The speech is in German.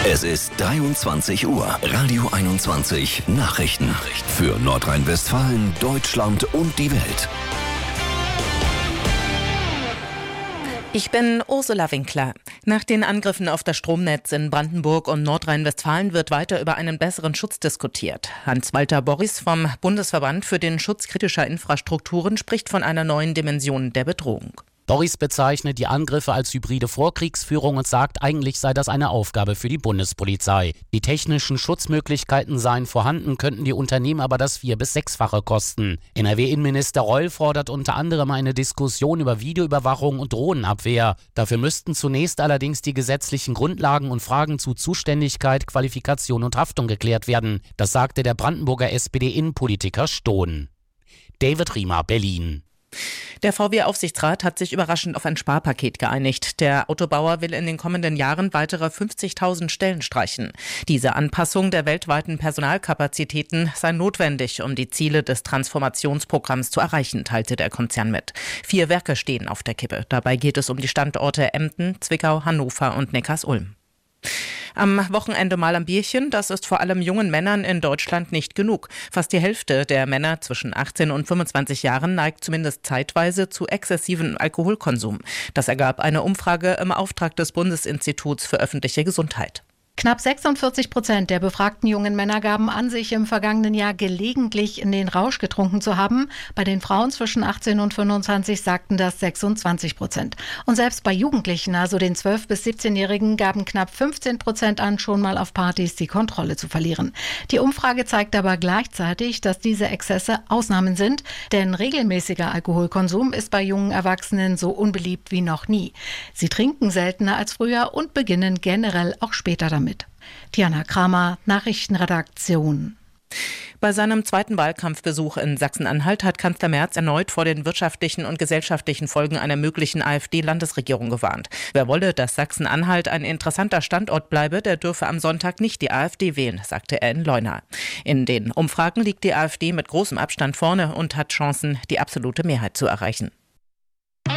Es ist 23 Uhr. Radio 21 Nachrichten. Für Nordrhein-Westfalen, Deutschland und die Welt. Ich bin Ursula Winkler. Nach den Angriffen auf das Stromnetz in Brandenburg und Nordrhein-Westfalen wird weiter über einen besseren Schutz diskutiert. Hans-Walter Borries vom Bundesverband für den Schutz kritischer Infrastrukturen spricht von einer neuen Dimension der Bedrohung. Borries bezeichnet die Angriffe als hybride Vorkriegsführung und sagt, eigentlich sei das eine Aufgabe für die Bundespolizei. Die technischen Schutzmöglichkeiten seien vorhanden, könnten die Unternehmen aber das 4- bis 6-fache kosten. NRW-Innenminister Reul fordert unter anderem eine Diskussion über Videoüberwachung und Drohnenabwehr. Dafür müssten zunächst allerdings die gesetzlichen Grundlagen und Fragen zu Zuständigkeit, Qualifikation und Haftung geklärt werden. Das sagte der Brandenburger SPD-Innenpolitiker Stohn. David Riemer, Berlin. Der VW-Aufsichtsrat hat sich überraschend auf ein Sparpaket geeinigt. Der Autobauer will in den kommenden Jahren weitere 50.000 Stellen streichen. Diese Anpassung der weltweiten Personalkapazitäten sei notwendig, um die Ziele des Transformationsprogramms zu erreichen, teilte der Konzern mit. 4 Werke stehen auf der Kippe. Dabei geht es um die Standorte Emden, Zwickau, Hannover und Neckarsulm. Am Wochenende mal ein Bierchen, das ist vor allem jungen Männern in Deutschland nicht genug. Fast die Hälfte der Männer zwischen 18 und 25 Jahren neigt zumindest zeitweise zu exzessivem Alkoholkonsum. Das ergab eine Umfrage im Auftrag des Bundesinstituts für öffentliche Gesundheit. Knapp 46% der befragten jungen Männer gaben an, sich im vergangenen Jahr gelegentlich in den Rausch getrunken zu haben. Bei den Frauen zwischen 18 und 25 sagten das 26%. Und selbst bei Jugendlichen, also den 12- bis 17-Jährigen, gaben knapp 15% an, schon mal auf Partys die Kontrolle zu verlieren. Die Umfrage zeigt aber gleichzeitig, dass diese Exzesse Ausnahmen sind, denn regelmäßiger Alkoholkonsum ist bei jungen Erwachsenen so unbeliebt wie noch nie. Sie trinken seltener als früher und beginnen generell auch später damit. Diana Kramer, Nachrichtenredaktion. Bei seinem zweiten Wahlkampfbesuch in Sachsen-Anhalt hat Kanzler Merz erneut vor den wirtschaftlichen und gesellschaftlichen Folgen einer möglichen AfD-Landesregierung gewarnt. Wer wolle, dass Sachsen-Anhalt ein interessanter Standort bleibe, der dürfe am Sonntag nicht die AfD wählen, sagte er in Leuna. In den Umfragen liegt die AfD mit großem Abstand vorne und hat Chancen, die absolute Mehrheit zu erreichen.